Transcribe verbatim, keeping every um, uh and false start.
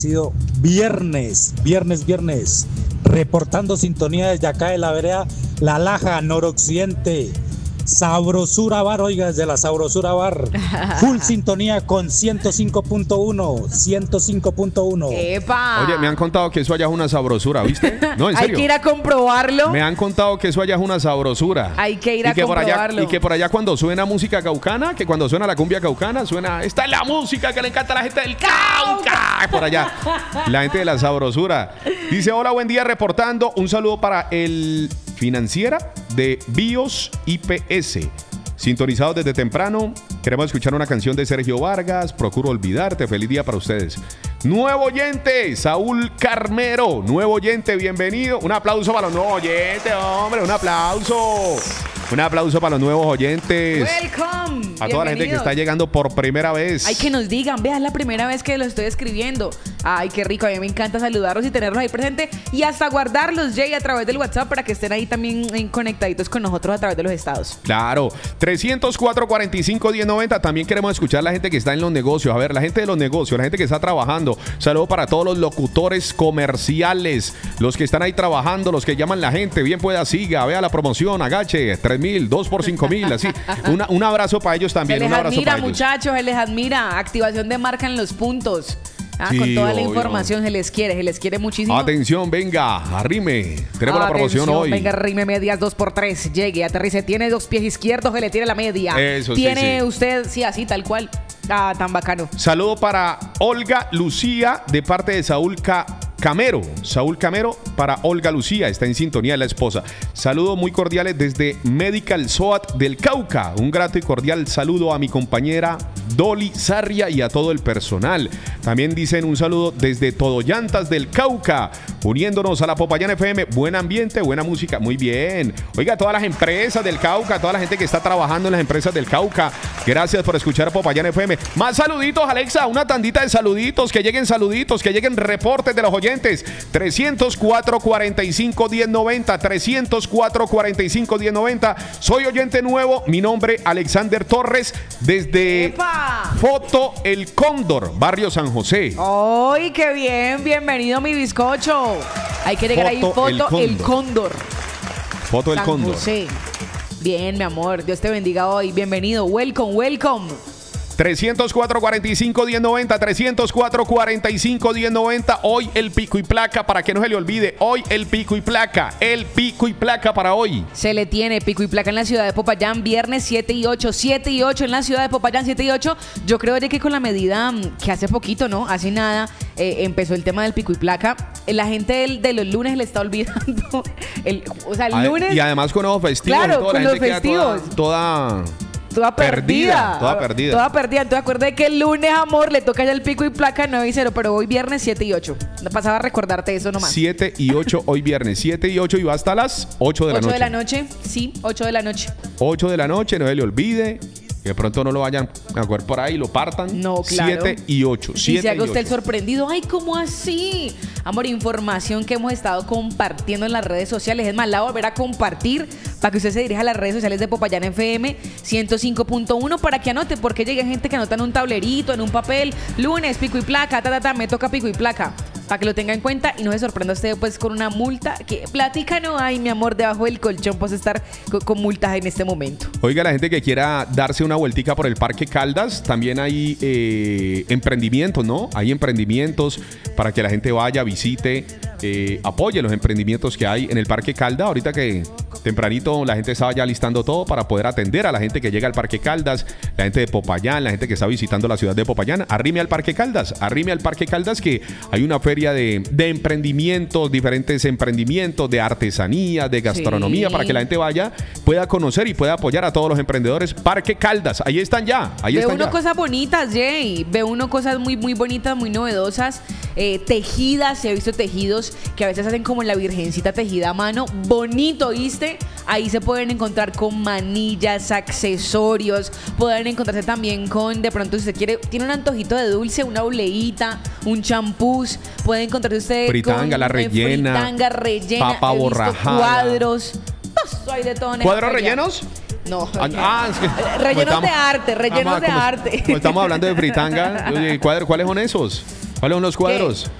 Sido viernes, viernes, viernes, reportando sintonía desde acá de la vereda La Laja, noroccidente. Sabrosura Bar, oiga, desde la Sabrosura Bar. Full sintonía con ciento cinco punto uno, ciento cinco punto uno. ¡Epa! Oye, me han contado que eso allá es una sabrosura, ¿viste? No, en serio. Hay que ir a comprobarlo. Me han contado que eso allá es una sabrosura. Hay que ir a y que comprobarlo. Por allá, y que por allá cuando suena música caucana, que cuando suena la cumbia caucana, suena, esta es la música que le encanta a la gente del Cauca. Por allá, la gente de la sabrosura. Dice, hola, buen día, reportando. Un saludo para el Financiera de BIOS I P S. Sintonizados desde temprano. Queremos escuchar una canción de Sergio Vargas. Procuro olvidarte. Feliz día para ustedes. Nuevo oyente, Saúl Carmero. Nuevo oyente, bienvenido. Un aplauso para los nuevos oyentes, hombre. Un aplauso. Un aplauso para los nuevos oyentes. Welcome. A toda la gente que está llegando por primera vez. Ay, que nos digan, vea, es la primera vez que lo estoy escribiendo. Ay, qué rico, a mí me encanta saludarlos y tenerlos ahí presente y hasta guardarlos, Jay, a través del WhatsApp para que estén ahí también conectaditos con nosotros a través de los estados. Claro, trescientos cuatro, cuarenta y cinco, diez noventa. También queremos escuchar a la gente que está en los negocios. A ver, la gente de los negocios, la gente que está trabajando. Saludos para todos los locutores comerciales, los que están ahí trabajando, los que llaman la gente. Bien pueda, siga, vea la promoción, agache, tres mil, dos por cinco mil, así. Una, un abrazo para ellos también. Se les un abrazo admira, para muchachos, ellos. se les admira. Activación de marca en los puntos. Ah, Sí, con toda la obvio. información, se les quiere, se les quiere muchísimo. Atención, venga, arrime. Tenemos la promoción Atención, hoy. Venga, arrime medias dos por tres. Llegue, aterrice. Tiene dos pies izquierdos, que le tire la media. Eso sí, Tiene sí. usted, sí, así, tal cual. Ah, tan bacano. Saludo para Olga Lucía de parte de Saúl Ca Camero. Saúl Camero para Olga Lucía. Está en sintonía, la esposa. Saludos muy cordiales desde Medical S O A T del Cauca. Un grato y cordial saludo a mi compañera Dolly Sarria y a todo el personal. También dicen un saludo desde Todo Llantas del Cauca, uniéndonos a la Popayán F M. Buen ambiente, buena música. Muy bien. Oiga, todas las empresas del Cauca, toda la gente que está trabajando en las empresas del Cauca, gracias por escuchar Popayán F M. Más saluditos, Alexa, una tandita de saluditos, que lleguen saluditos, que lleguen reportes de los oyentes. trescientos cuatro, cuarenta y cinco, diez noventa, trescientos cuatro, cuarenta y cinco, diez noventa. Soy oyente nuevo, mi nombre Alexander Torres, desde ¡Epa! Foto El Cóndor, Barrio San José. ¡Ay, qué bien! Bienvenido, mi bizcocho. Hay que llegar ahí, Foto foto El El Cóndor. Foto El San Cóndor. José. Bien, mi amor. Dios te bendiga hoy. Bienvenido. Welcome, welcome. trescientos cuatro, cuarenta y cinco, diez noventa, trescientos cuatro, cuarenta y cinco, diez noventa. Hoy el pico y placa, para que no se le olvide. Hoy el pico y placa. El pico y placa para hoy. Se le tiene pico y placa en la ciudad de Popayán, viernes siete y ocho, siete y ocho en la ciudad de Popayán, siete y ocho. Yo creo de que con la medida mm, que hace poquito, ¿no? Hace nada, eh, empezó el tema del pico y placa. Eh, La gente del- de los lunes le está olvidando. El, o sea, el Ade- lunes. Y además con los festivos. Claro, y toda, con la los gente queda toda- festivos. Toda... Toda perdida. Perdida, toda perdida. Toda perdida. Entonces acuérdate que el lunes, amor, le toca ya el pico y placa nueve y cero, pero hoy viernes siete y ocho. Pasaba a recordarte eso nomás. siete y ocho hoy viernes. siete y ocho y va hasta las ocho de la ocho noche. de la noche, sí, ocho de la noche. ocho de la noche, no se le olvide. Que de pronto no lo vayan a coger por ahí, lo partan. No, claro. siete y ocho. Y siete se haga y usted el ocho. sorprendido. Ay, ¿cómo así? Amor, información que hemos estado compartiendo en las redes sociales. Es más, la voy a volver a compartir para que usted se dirija a las redes sociales de Popayán F M ciento cinco punto uno para que anote, porque llega gente que anota en un tablerito, en un papel. Lunes, pico y placa, ta, ta, ta, me toca pico y placa. Para que lo tenga en cuenta y no se sorprenda usted pues con una multa. Que plática no hay, mi amor, debajo del colchón, pues estar con, con multas en este momento. Oiga, la gente que quiera darse una vueltica por el Parque Caldas, también hay eh, emprendimientos, ¿no? Hay emprendimientos para que la gente vaya, visite, eh, apoye los emprendimientos que hay en el Parque Caldas. Ahorita que tempranito la gente estaba ya listando todo para poder atender a la gente que llega al Parque Caldas, la gente de Popayán, la gente que está visitando la ciudad de Popayán. Arrime al Parque Caldas, arrime al Parque Caldas, que hay una feria de, de emprendimientos, diferentes emprendimientos, de artesanía, de gastronomía, Sí. para que la gente vaya, pueda conocer y pueda apoyar a todos los emprendedores. Parque Caldas, ahí están ya, ahí Ve están uno ya. cosas bonitas, Jay. Ve uno cosas muy, muy bonitas, muy novedosas. Eh, tejidas, se ha visto tejidos que a veces hacen como la virgencita tejida a mano. Bonito, ¿viste? Ahí se pueden encontrar con manillas, accesorios. Pueden encontrarse también con, de pronto, si usted quiere, tiene un antojito de dulce, una obleíta, un champús. Puede encontrarse usted Fritanga, con la eh, rellena, fritanga rellena, papa he visto borrajada. cuadros. No, hay de todo en esa ¿Cuadros feria. rellenos? No. Ah, ah, es que- rellenos como de estamos- arte, rellenos Ajá, de como- arte. Como estamos hablando de fritanga, oye, ¿cuál- ¿cuáles son esos? ¿Cuáles son los cuadros?